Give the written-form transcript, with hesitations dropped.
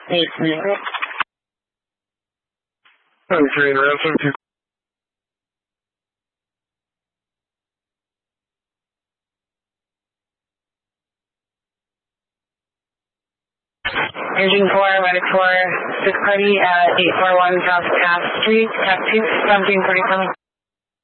Okay, around 17. Engine 4, Medic 4, 6 party at 841 South Taft Street, Taft 2, 1747.